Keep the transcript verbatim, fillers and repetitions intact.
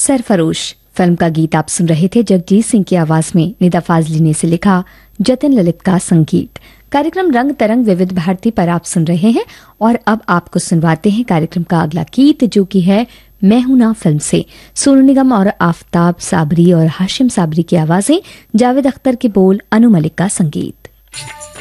Sarfarosh film का गीत आप सुन रहे थे जगजीत सिंह की आवाज में निदा फाजली ने से लिखा, जतिन ललित का संगीत। कार्यक्रम रंग तरंग विविध भारती पर आप सुन रहे हैं और अब आपको सुनवाते हैं कार्यक्रम का अगला गीत, जो कि है मैं हूं ना फिल्म से। सोनू निगम और आफताब साबरी और हाशिम साबरी की आवाजें, जावेद अख्तर के बोल, अनु मलिक का संगीत।